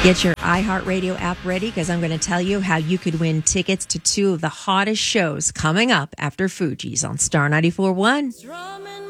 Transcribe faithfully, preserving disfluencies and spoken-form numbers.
Get your iHeartRadio app ready because I'm going to tell you how you could win tickets to two of the hottest shows coming up after Fuji's on Star ninety-four point one.